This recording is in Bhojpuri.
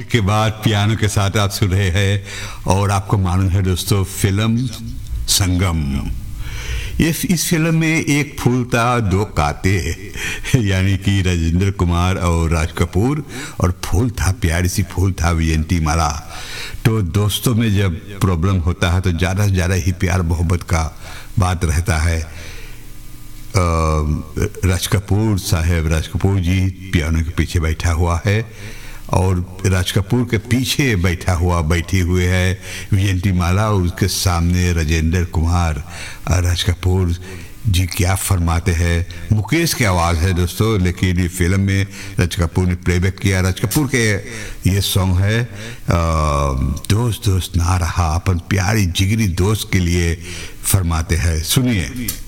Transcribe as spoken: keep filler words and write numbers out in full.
ब्रेक के बाद पियानो के साथ आप सुन रहे हैं और आपको मालूम है दोस्तों फिल्म संगम। ये इस फिल्म में एक फूल था दो काते यानी कि राजेंद्र कुमार और राज कपूर, और फूल था प्यारी सी फूल था विजयंती माला। तो दोस्तों में जब प्रॉब्लम होता है तो ज़्यादा से ज़्यादा ही प्यार मोहब्बत का बात रहता है। राज कपूर साहब, राज कपूर जी पियानो के पीछे बैठा हुआ है और राज कपूर के पीछे बैठा हुआ बैठी हुए है विजयंती माला, और उसके सामने राजेंद्र कुमार। राज कपूर जी क्या फरमाते हैं, मुकेश की आवाज़ है दोस्तों, लेकिन ये फिल्म में राज कपूर ने प्लेबैक किया। राज कपूर के ये सॉन्ग है दोस्त दोस्त ना रहा, अपन प्यारी जिगरी दोस्त के लिए फरमाते हैं, सुनिए।